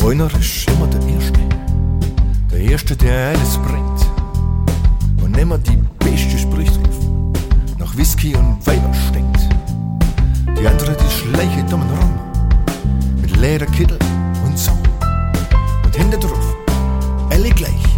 Einer ist immer der Erste. Der Erste, der alles bringt. Und immer die beste Sprüche drauf. Nach Whisky und Weiber stinkt. Die andere, die schleiche dummen rum. Mit Lederkittel und so. Und hinter drauf